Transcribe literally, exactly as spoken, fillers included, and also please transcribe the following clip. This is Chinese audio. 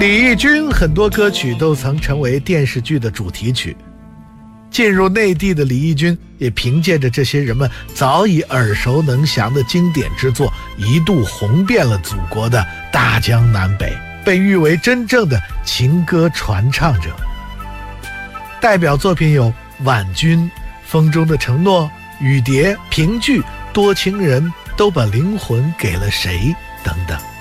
李翊君很多歌曲都曾成为电视剧的主题曲。进入内地的李翊君也凭借着这些人们早已耳熟能详的经典之作，一度红遍了祖国的大江南北，被誉为真正的情歌传唱者。代表作品有《婉君》、《风中的承诺》、《雨蝶》、《凭据》、《多情人》、都把灵魂给了谁等等。